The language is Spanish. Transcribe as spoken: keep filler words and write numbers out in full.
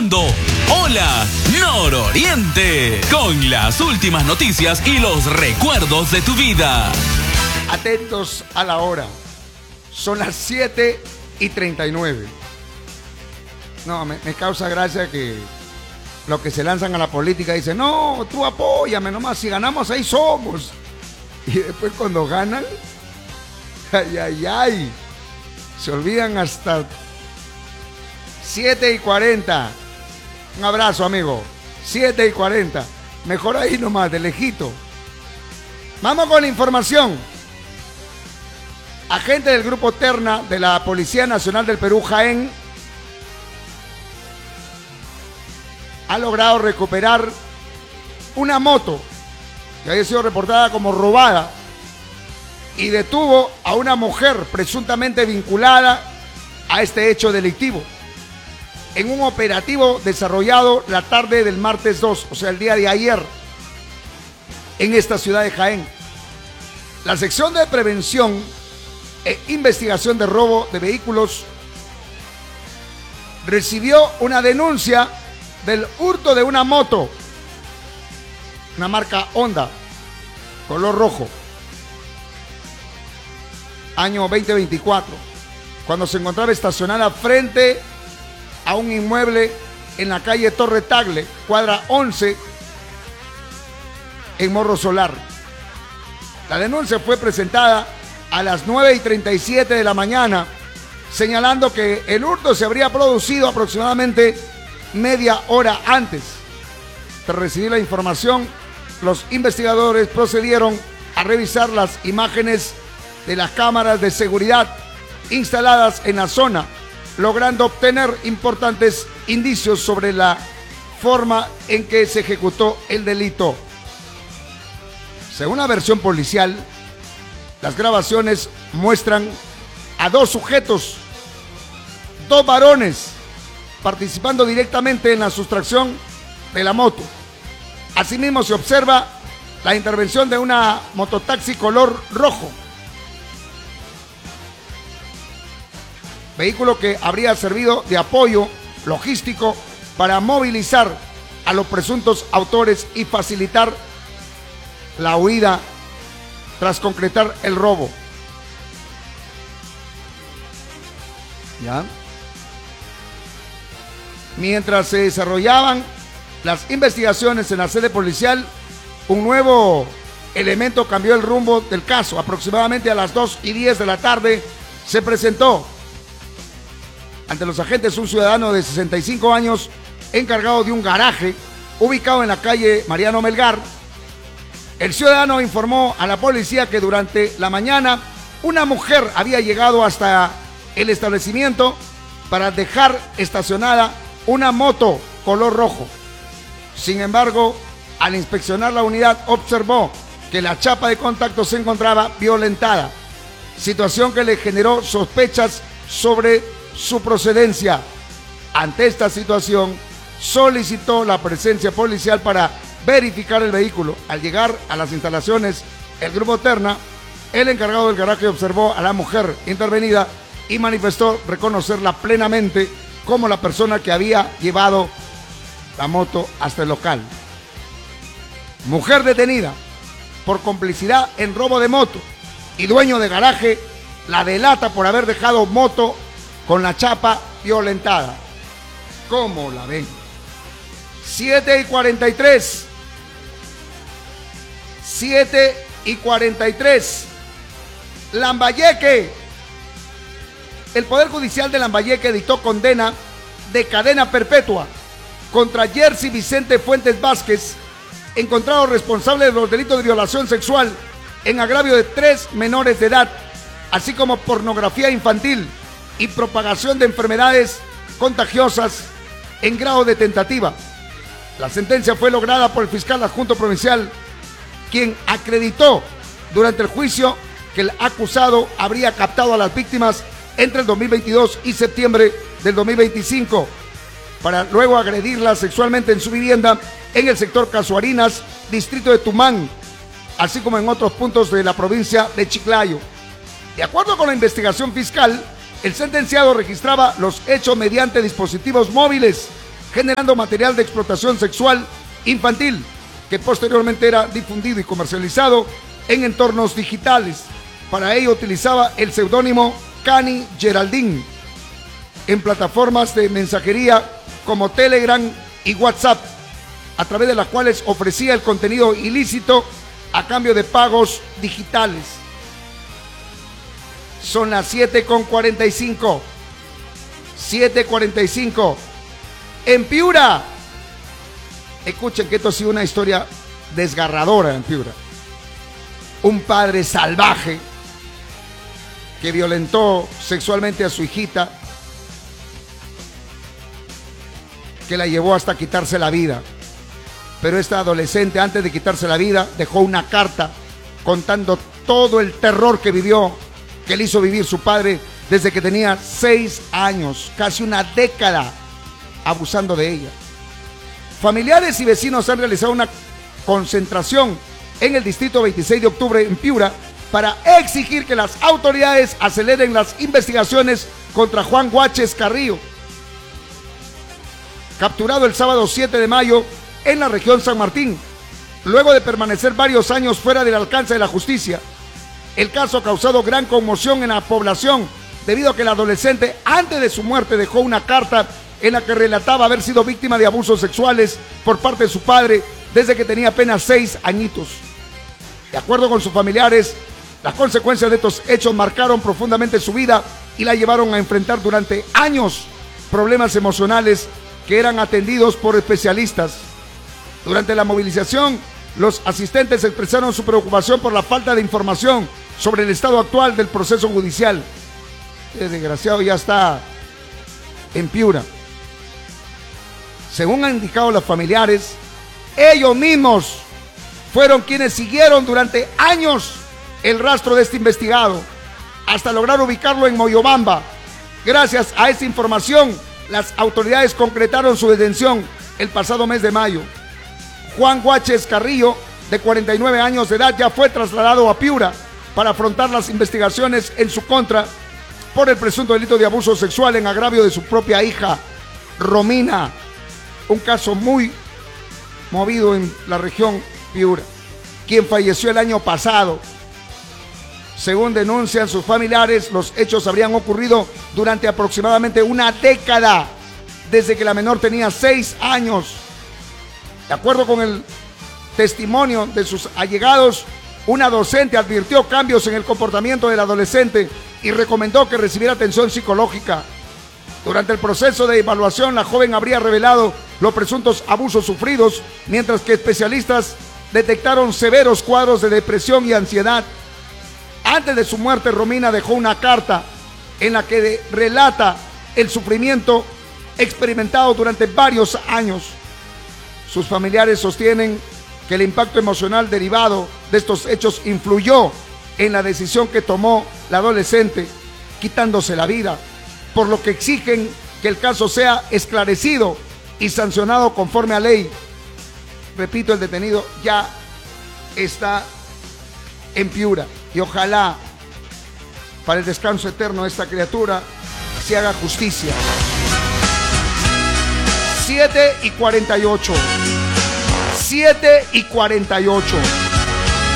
escuchando Hola Nororiente, con las últimas noticias y los recuerdos de tu vida. Atentos a la hora. Son las siete y treinta y nueve. No, me, me causa gracia que los que se lanzan a la política dicen, no, tú apóyame nomás, si ganamos ahí somos. Y después cuando ganan, ay, ay, ay, se olvidan hasta siete y cuarenta. Un abrazo, amigo. siete y cuarenta. Mejor ahí nomás, de lejito. Vamos con la información. Agente del Grupo Terna de la Policía Nacional del Perú, Jaén, ha logrado recuperar una moto que había sido reportada como robada y detuvo a una mujer presuntamente vinculada a este hecho delictivo en un operativo desarrollado la tarde del martes dos, o sea, el día de ayer, en esta ciudad de Jaén. La sección de prevención e investigación de robo de vehículos recibió una denuncia del hurto de una moto, una marca Honda, color rojo, año veinte veinticuatro, cuando se encontraba estacionada frente a un inmueble en la calle Torre Tagle, cuadra once, en Morro Solar. La denuncia fue presentada a las nueve y treinta y siete de la mañana, señalando que el hurto se habría producido aproximadamente media hora antes. Tras recibir la información, los investigadores procedieron a revisar las imágenes de las cámaras de seguridad instaladas en la zona, logrando obtener importantes indicios sobre la forma en que se ejecutó el delito. Según la versión policial, las grabaciones muestran a dos sujetos, dos varones, participando directamente en la sustracción de la moto. Asimismo, se observa la intervención de una mototaxi color rojo, vehículo que habría servido de apoyo logístico para movilizar a los presuntos autores y facilitar la huida tras concretar el robo. ¿Ya? Mientras se desarrollaban las investigaciones en la sede policial, un nuevo elemento cambió el rumbo del caso. Aproximadamente a las dos y diez de la tarde se presentó ante los agentes un ciudadano de sesenta y cinco años encargado de un garaje ubicado en la calle Mariano Melgar. El ciudadano informó a la policía que durante la mañana una mujer había llegado hasta el establecimiento para dejar estacionada una moto color rojo. Sin embargo, al inspeccionar la unidad, observó que la chapa de contacto se encontraba violentada, situación que le generó sospechas sobre su procedencia. Ante esta situación, solicitó la presencia policial para verificar el vehículo. Al llegar a las instalaciones, el Grupo Terna, el encargado del garaje observó a la mujer intervenida y manifestó reconocerla plenamente como la persona que había llevado la moto hasta el local. Mujer detenida por complicidad en robo de moto y dueño de garaje la delata por haber dejado moto con la chapa violentada. ¿Cómo la ven? siete y cuarenta y tres. siete y cuarenta y tres. Lambayeque. El Poder Judicial de Lambayeque dictó condena de cadena perpetua contra Jersey Vicente Fuentes Vázquez, encontrado responsable de los delitos de violación sexual en agravio de tres menores de edad, así como pornografía infantil y propagación de enfermedades contagiosas en grado de tentativa. La sentencia fue lograda por el fiscal adjunto provincial, quien acreditó durante el juicio que el acusado habría captado a las víctimas entre el dos mil veintidós y septiembre del dos mil veinticinco para luego agredirlas sexualmente en su vivienda en el sector Casuarinas, distrito de Tumán, así como en otros puntos de la provincia de Chiclayo. De acuerdo con la investigación fiscal, el sentenciado registraba los hechos mediante dispositivos móviles generando material de explotación sexual infantil que posteriormente era difundido y comercializado en entornos digitales. Para ello utilizaba el seudónimo Cani Geraldine en plataformas de mensajería como Telegram y WhatsApp, a través de las cuales ofrecía el contenido ilícito a cambio de pagos digitales. Son las siete con cuarenta y cinco. siete cuarenta y cinco. En Piura. Escuchen que esto ha sido una historia desgarradora en Piura. Un padre salvaje que violentó sexualmente a su hijita, que la llevó hasta quitarse la vida. Pero esta adolescente, antes de quitarse la vida, dejó una carta contando todo el terror que vivió, que le hizo vivir su padre desde que tenía seis años, casi una década, abusando de ella. Familiares y vecinos han realizado una concentración en el distrito veintiséis de octubre en Piura para exigir que las autoridades aceleren las investigaciones contra Juan Guaches Carrillo, capturado el sábado siete de mayo en la región San Martín, luego de permanecer varios años fuera del alcance de la justicia. El caso ha causado gran conmoción en la población debido a que el adolescente, antes de su muerte, dejó una carta en la que relataba haber sido víctima de abusos sexuales por parte de su padre desde que tenía apenas seis añitos. De acuerdo con sus familiares, las consecuencias de estos hechos marcaron profundamente su vida y la llevaron a enfrentar durante años problemas emocionales que eran atendidos por especialistas. Durante la movilización, los asistentes expresaron su preocupación por la falta de información sobre el estado actual del proceso judicial. El desgraciado ya está en Piura. Según han indicado los familiares, ellos mismos fueron quienes siguieron durante años el rastro de este investigado hasta lograr ubicarlo en Moyobamba. Gracias a esta información, las autoridades concretaron su detención el pasado mes de mayo. Juan Guaches Carrillo, de cuarenta y nueve años de edad, ya fue trasladado a Piura para afrontar las investigaciones en su contra por el presunto delito de abuso sexual en agravio de su propia hija, Romina. Un caso muy movido en la región Piura, quien falleció el año pasado. Según denuncian sus familiares, los hechos habrían ocurrido durante aproximadamente una década, desde que la menor tenía seis años. De acuerdo con el testimonio de sus allegados, una docente advirtió cambios en el comportamiento del adolescente y recomendó que recibiera atención psicológica. Durante el proceso de evaluación, la joven habría revelado los presuntos abusos sufridos, mientras que especialistas detectaron severos cuadros de depresión y ansiedad. Antes de su muerte, Romina dejó una carta en la que relata el sufrimiento experimentado durante varios años. Sus familiares sostienen que el impacto emocional derivado de estos hechos influyó en la decisión que tomó la adolescente, quitándose la vida, por lo que exigen que el caso sea esclarecido y sancionado conforme a ley. Repito, el detenido ya está en Piura y ojalá para el descanso eterno de esta criatura se haga justicia. siete y cuarenta y ocho. siete y cuarenta y ocho.